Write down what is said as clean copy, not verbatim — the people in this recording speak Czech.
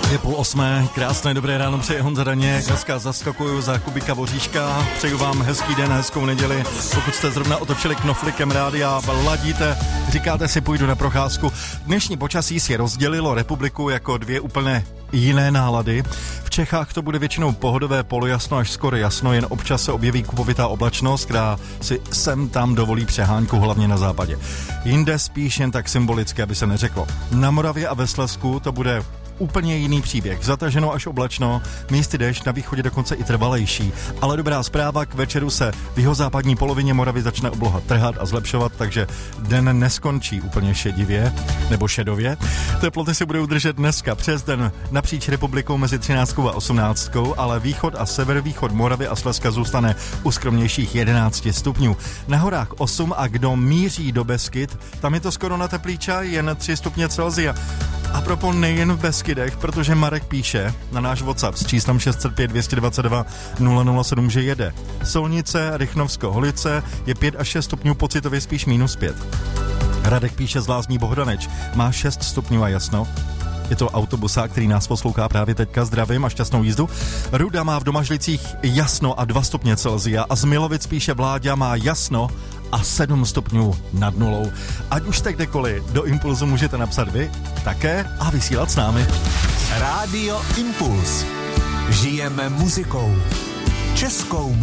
Je 7:30, krásné dobré ráno, přeje Honza Daněk, dneska zaskakuju za Kubíka Voříška, přeju vám hezký den, hezkou neděli, pokud jste zrovna otočili knoflikem rádia, ladíte, říkáte si půjdu na procházku. Dnešní počasí si rozdělilo republiku jako dvě úplně jiné nálady. V Čechách to bude většinou pohodové polojasno až skoro jasno, jen občas se objeví kupovitá oblačnost, která si sem tam dovolí přehánku, hlavně na západě. Jinde spíš jen tak symbolicky, aby se neřeklo. Na Moravě a ve Slezsku to bude úplně jiný příběh. Zataženo až oblačno, místy déšť, na východě dokonce i trvalejší. Ale dobrá zpráva, k večeru se v jihozápadní polovině Moravy začne obloha trhat a zlepšovat, takže den neskončí úplně šedivě nebo šedově. Teploty se budou držet dneska přes den napříč republikou mezi 13 a 18, ale východ a severovýchod Moravy a Slezska zůstane u skromnějších 11 stupňů. Na horách 8 a kdo míří do Beskyd, tam je to skoro na teplý čaj, jen 3 stupně Celsia. A propos nejen v Beskydech, protože Marek píše na náš WhatsApp s číslem 605 222 007, že jede. Solnice, Rychnovsko, Holice je 5 až 6 stupňů, pocitově spíš -5. Radek píše z Lázní Bohdaneč, má 6 stupňů a jasno. Je to autobusák, který nás poslouchá právě teďka, zdravím a šťastnou jízdu. Ruda má v Domažlicích jasno a 2 stupně Celsia a z Milovic píše Vláďa má jasno a 7 stupňů nad nulou. Ať už jste kdekoliv, do Impulzu můžete napsat vy také a vysílat s námi. Rádio Impuls. Žijeme muzikou. Českou